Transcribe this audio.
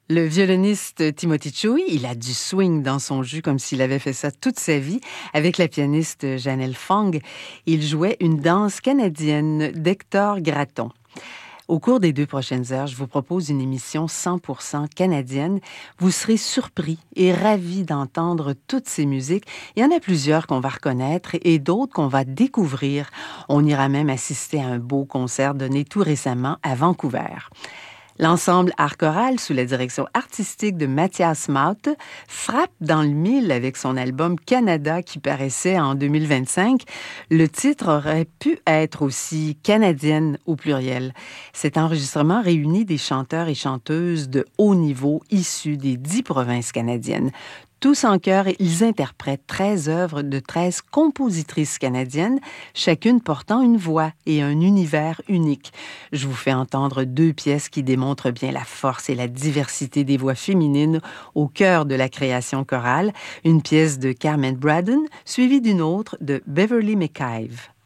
Le violoniste Timothy Choi, il a du swing dans son jus comme s'il avait fait ça toute sa vie. Avec la pianiste Janelle Fong, il jouait une danse canadienne d'Hector Gratton. Au cours des 2 prochaines heures, je vous propose une émission 100% canadienne. Vous serez surpris et ravis d'entendre toutes ces musiques. Il y en a plusieurs qu'on va reconnaître et d'autres qu'on va découvrir. On ira même assister à un beau concert donné tout récemment à Vancouver. L'ensemble Art Choral, sous la direction artistique de Mathias Maute, frappe dans le mille avec son album Canada qui paraissait en 2025. Le titre aurait pu être aussi canadienne au pluriel. Cet enregistrement réunit des chanteurs et chanteuses de haut niveau issus des 10 provinces canadiennes. Tous en chœur, ils interprètent 13 œuvres de 13 compositrices canadiennes, chacune portant une voix et un univers unique. Je vous fais entendre 2 pièces qui démontrent bien la force et la diversité des voix féminines au cœur de la création chorale. Une pièce de Carmen Braden, suivie d'une autre de Beverly McIve.